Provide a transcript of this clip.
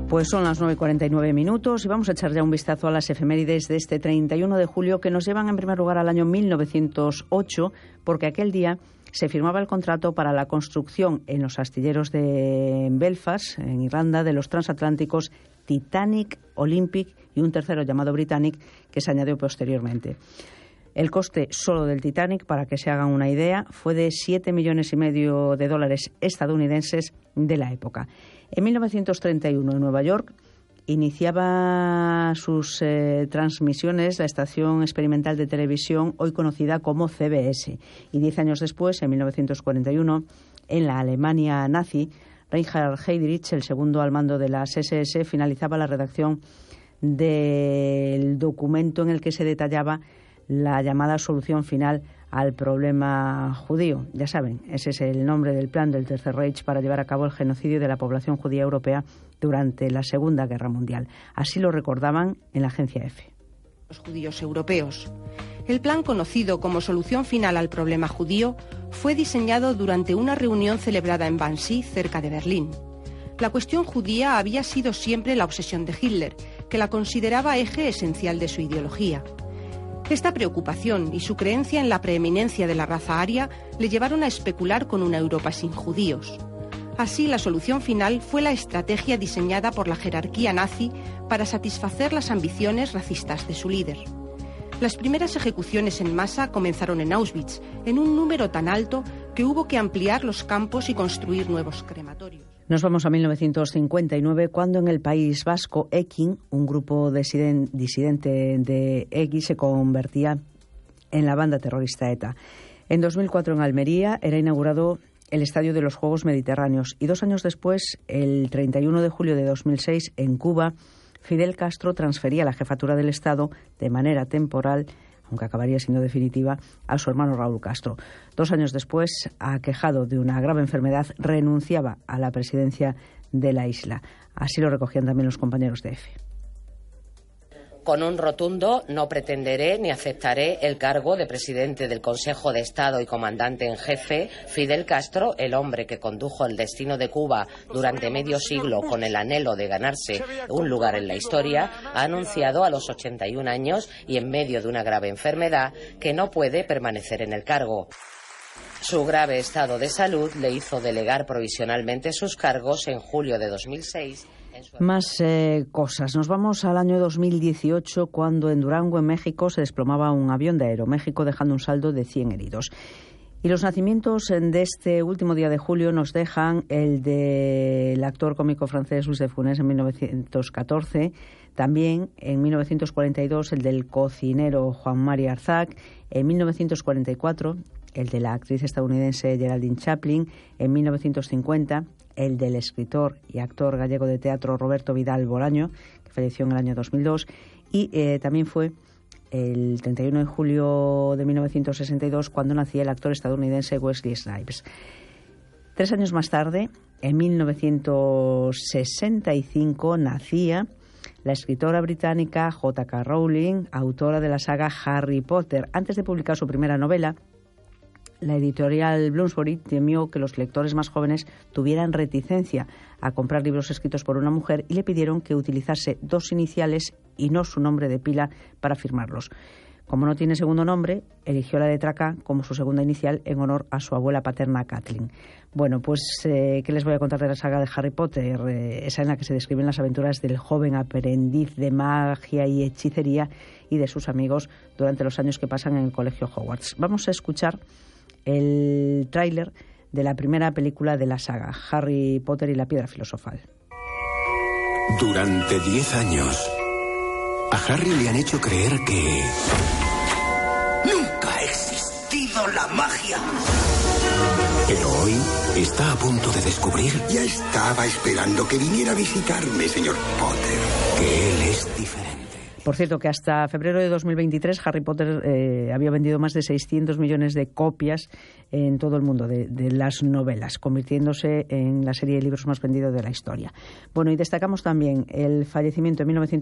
Pues son las 9:49 y vamos a echar ya un vistazo a las efemérides de este 31 de julio que nos llevan en primer lugar al año 1908, porque aquel día se firmaba el contrato para la construcción en los astilleros de Belfast, en Irlanda, de los transatlánticos Titanic, Olympic y un tercero llamado Britannic que se añadió posteriormente. El coste solo del Titanic, para que se hagan una idea, fue de $7,5 millones de dólares estadounidenses de la época. En 1931, en Nueva York, iniciaba sus transmisiones la estación experimental de televisión hoy conocida como CBS. Y 10 años después, en 1941, en la Alemania nazi, Reinhard Heydrich, el segundo al mando de las SS, finalizaba la redacción del documento en el que se detallaba la llamada solución final al problema judío. Ya saben, ese es el nombre del plan del Tercer Reich para llevar a cabo el genocidio de la población judía europea durante la Segunda Guerra Mundial. Así lo recordaban en la agencia EFE. Los judíos europeos. El plan conocido como solución final al problema judío fue diseñado durante una reunión celebrada en Wannsee, cerca de Berlín. La cuestión judía había sido siempre la obsesión de Hitler, que la consideraba eje esencial de su ideología. Esta preocupación y su creencia en la preeminencia de la raza aria le llevaron a especular con una Europa sin judíos. Así, la solución final fue la estrategia diseñada por la jerarquía nazi para satisfacer las ambiciones racistas de su líder. Las primeras ejecuciones en masa comenzaron en Auschwitz, en un número tan alto que hubo que ampliar los campos y construir nuevos crematorios. Nos vamos a 1959, cuando en el País Vasco, Ekin, un grupo disidente de EGI, se convertía en la banda terrorista ETA. En 2004, en Almería, era inaugurado el Estadio de los Juegos Mediterráneos. Y 2 años después, el 31 de julio de 2006, en Cuba, Fidel Castro transfería la jefatura del Estado de manera temporal, aunque acabaría siendo definitiva, a su hermano Raúl Castro. 2 años después, aquejado de una grave enfermedad, renunciaba a la presidencia de la isla. Así lo recogían también los compañeros de EFE. Con un rotundo no pretenderé ni aceptaré el cargo de presidente del Consejo de Estado y comandante en jefe. Fidel Castro, el hombre que condujo el destino de Cuba durante medio siglo con el anhelo de ganarse un lugar en la historia, ha anunciado a los 81 años y en medio de una grave enfermedad que no puede permanecer en el cargo. Su grave estado de salud le hizo delegar provisionalmente sus cargos en julio de 2006. Más cosas. Nos vamos al año 2018, cuando en Durango, en México, se desplomaba un avión de Aeroméxico, dejando un saldo de 100 heridos. Y los nacimientos de este último día de julio nos dejan el del actor cómico francés Luis de Funès en 1914, también en 1942 el del cocinero Juan Mari Arzac, en 1944 el de la actriz estadounidense Geraldine Chaplin, en 1950 el del escritor y actor gallego de teatro Roberto Vidal Bolaño, que falleció en el año 2002, y también fue el 31 de julio de 1962 cuando nacía el actor estadounidense Wesley Snipes. 3 años más tarde, en 1965, nacía la escritora británica J.K. Rowling, autora de la saga Harry Potter. Antes de publicar su primera novela, la editorial Bloomsbury temió que los lectores más jóvenes tuvieran reticencia a comprar libros escritos por una mujer y le pidieron que utilizase 2 iniciales y no su nombre de pila para firmarlos. Como no tiene segundo nombre, eligió la letra K como su segunda inicial en honor a su abuela paterna Kathleen. Bueno, pues, ¿qué les voy a contar de la saga de Harry Potter? Esa en la que se describen las aventuras del joven aprendiz de magia y hechicería y de sus amigos durante los años que pasan en el colegio Hogwarts. Vamos a escuchar el tráiler de la primera película de la saga, Harry Potter y la Piedra Filosofal. Durante 10 años, a Harry le han hecho creer que nunca ha existido la magia. Pero hoy está a punto de descubrir... Ya estaba esperando que viniera a visitarme, señor Potter. Que él es diferente. Por cierto, que hasta febrero de 2023 Harry Potter había vendido más de 600 millones de copias en todo el mundo de las novelas, convirtiéndose en la serie de libros más vendida de la historia. Bueno, y destacamos también el fallecimiento en 1900